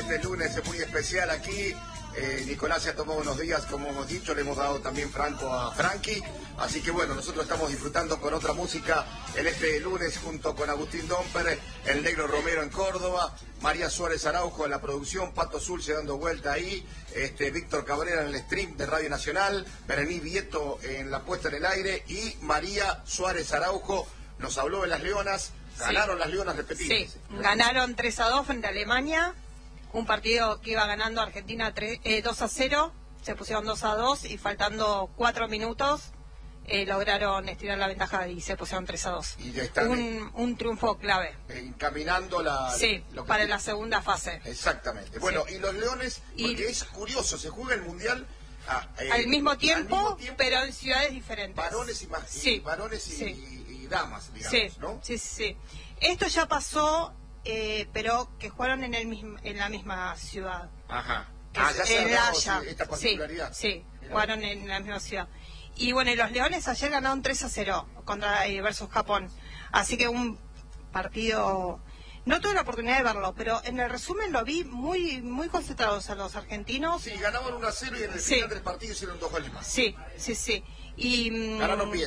este lunes es muy especial aquí. Nicolás se ha tomado unos días, como hemos dicho, le hemos dado también franco a Frankie. Así que bueno, nosotros estamos disfrutando con otra música en este lunes junto con Agustín Domper, el Negro Romero en Córdoba, María Suárez Araujo en la producción, Pato Zulce dando vuelta ahí, Víctor Cabrera en el stream de Radio Nacional, Berení Vieto en la puesta en el aire y María Suárez Araujo nos habló de las Leonas. Ganaron las Leonas repetidas. Sí, ganaron 3-2 frente a Alemania, un partido que iba ganando Argentina 2-0, se pusieron 2-2 y faltando 4 minutos lograron estirar la ventaja y se pusieron 3-2. Y ya están un triunfo clave. Encaminando para la segunda fase. Exactamente. Bueno, y los Leones, porque es curioso, se juega el Mundial al mismo tiempo, pero en ciudades diferentes. Varones y damas, digamos, ¿no? Sí. Esto ya pasó, pero que jugaron en la misma ciudad. Ajá. Ya se ha dado esta particularidad. Sí, jugaron en la misma ciudad. Y bueno, y los Leones ayer ganaron 3-0 versus Japón. Así que un partido... No tuve la oportunidad de verlo, pero en el resumen lo vi muy concentrados a los argentinos. Sí, ganaban 1-0 y en el final del partido hicieron 2 goles más. Sí. Y, ganaron bien.